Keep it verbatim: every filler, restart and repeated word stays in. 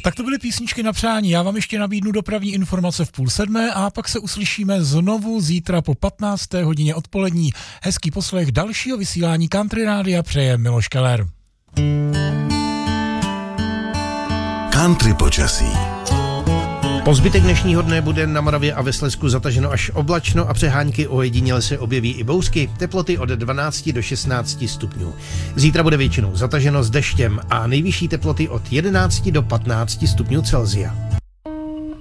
Tak to byly písničky na přání. Já vám ještě nabídnu dopravní informace v půl sedmé a pak se uslyšíme znovu zítra po patnácté hodině odpolední. Hezký poslech dalšího vysílání Country Rádia přeje Miloš Keller. Country počasí. Po zbytek dnešního dne bude na Moravě a ve Slezsku zataženo až oblačno a přehánky, ojediněle se objeví i bouřky, teploty od dvanácti do šestnácti stupňů. Zítra bude většinou zataženo s deštěm a nejvyšší teploty od jedenácti do patnácti stupňů Celsia.